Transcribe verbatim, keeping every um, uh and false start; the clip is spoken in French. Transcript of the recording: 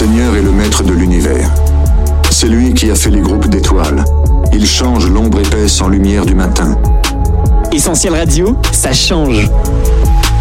Seigneur et le maître de l'univers. C'est lui qui a fait les groupes d'étoiles. Il change l'ombre épaisse en lumière du matin. Essentiel Radio, ça change.